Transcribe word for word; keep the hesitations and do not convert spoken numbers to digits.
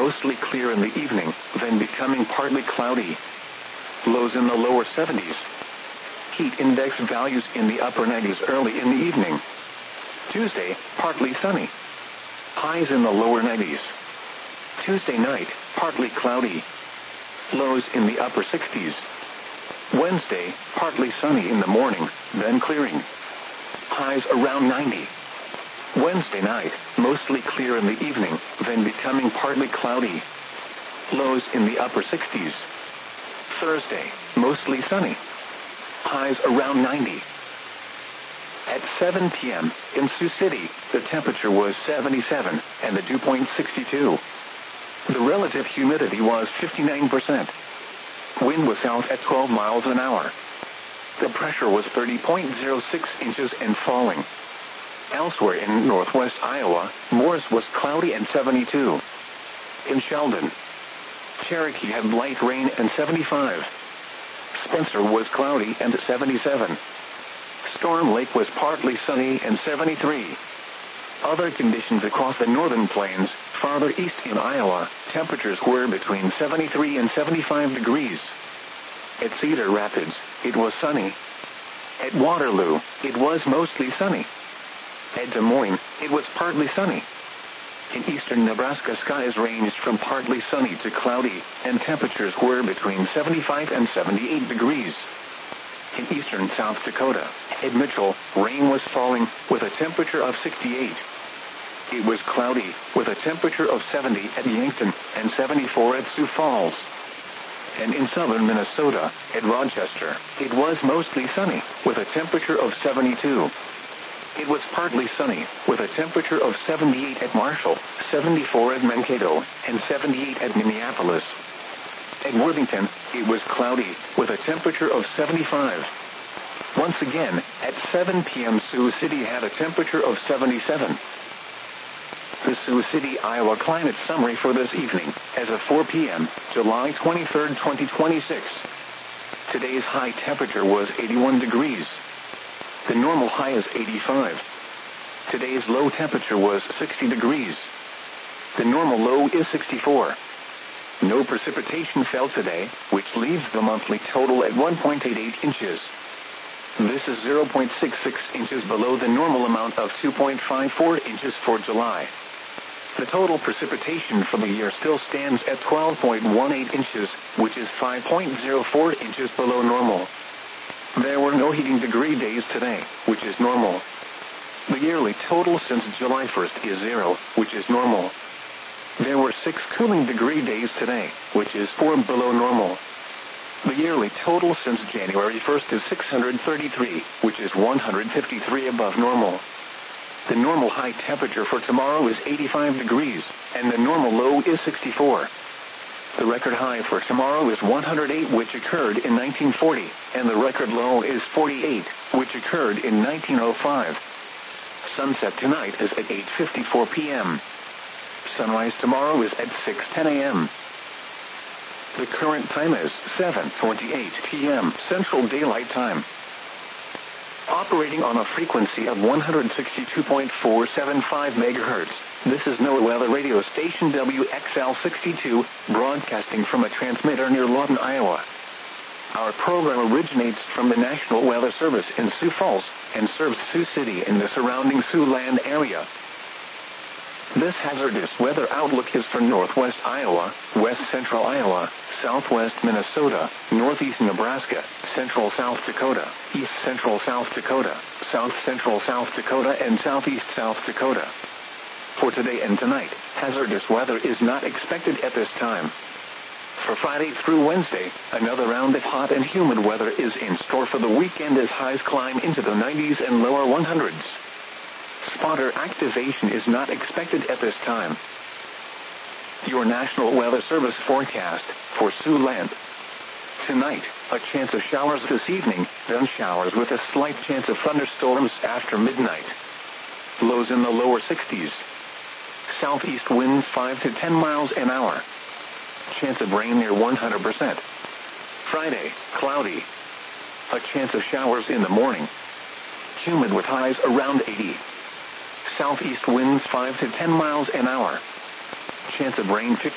mostly clear in the evening, then becoming partly cloudy. Lows in the lower seventies. Heat index values in the upper nineties early in the evening. Tuesday, partly sunny. Highs in the lower nineties. Tuesday night, partly cloudy. Lows in the upper sixties. Wednesday, partly sunny in the morning, then clearing. Highs around ninety. Wednesday night, mostly clear in the evening, then becoming partly cloudy. Lows in the upper sixties. Thursday, mostly sunny. Highs around ninety. At seven p m in Sioux City, the temperature was seventy-seven, and the dew point sixty-two. The relative humidity was fifty-nine percent. Wind was south at twelve miles an hour. The pressure was thirty point zero six inches and falling. Elsewhere in northwest Iowa, Morris was cloudy and seventy-two. In Sheldon, Cherokee had light rain and seventy-five. Spencer was cloudy and seventy-seven. Storm Lake was partly sunny and seventy-three. Other conditions across the northern plains, farther east in Iowa, temperatures were between seventy-three and seventy-five degrees. At Cedar Rapids, it was sunny. At Waterloo, it was mostly sunny. At Des Moines, it was partly sunny. In eastern Nebraska, skies ranged from partly sunny to cloudy, and temperatures were between seventy-five and seventy-eight degrees. In eastern South Dakota, at Mitchell, rain was falling, with a temperature of sixty-eight. It was cloudy, with a temperature of seventy at Yankton, and seventy-four at Sioux Falls. And in southern Minnesota, at Rochester, it was mostly sunny, with a temperature of seventy-two. It was partly sunny, with a temperature of seventy-eight at Marshall, seventy-four at Mankato, and seventy-eight at Minneapolis. At Worthington, it was cloudy, with a temperature of seventy-five. Once again, at seven p m Sioux City had a temperature of seventy-seven. The Sioux City, Iowa climate summary for this evening, as of four p m, July twenty-third, twenty twenty-six. Today's high temperature was eighty-one degrees. The normal high is eighty-five. Today's low temperature was sixty degrees. The normal low is sixty-four. No precipitation fell today, which leaves the monthly total at one point eight eight inches. This is zero point six six inches below the normal amount of two point five four inches for July. The total precipitation for the year still stands at twelve point one eight inches, which is five point zero four inches below normal. There were no heating degree days today, which is normal. The yearly total since July first is zero, which is normal. There were six cooling degree days today, which is four below normal. The yearly total since January first is six hundred thirty-three, which is one hundred fifty-three above normal. The normal high temperature for tomorrow is eighty-five degrees, and the normal low is sixty-four. The record high for tomorrow is one hundred eight, which occurred in nineteen forty, and the record low is forty-eight, which occurred in nineteen oh five. Sunset tonight is at eight fifty-four p m Sunrise tomorrow is at six ten a m The current time is seven twenty-eight p m Central Daylight Time. Operating on a frequency of one hundred sixty-two point four seven five megahertz, this is NOAA Weather Radio Station W X L sixty-two, broadcasting from a transmitter near Lawton, Iowa. Our program originates from the National Weather Service in Sioux Falls and serves Sioux City and the surrounding Siouxland area. This hazardous weather outlook is for northwest Iowa, west central Iowa, southwest Minnesota, northeast Nebraska, central South Dakota, east central South Dakota, south central South Dakota, and southeast South Dakota. For today and tonight, hazardous weather is not expected at this time. For Friday through Wednesday, another round of hot and humid weather is in store for the weekend as highs climb into the nineties and lower hundreds. Spotter activation is not expected at this time. Your National Weather Service forecast for Siouxland. Tonight, a chance of showers this evening, then showers with a slight chance of thunderstorms after midnight. Lows in the lower sixties. Southeast winds five to ten miles an hour. Chance of rain near one hundred percent. Friday, cloudy. A chance of showers in the morning. Humid with highs around eighty. Southeast winds five to ten miles an hour. Chance of rain fifty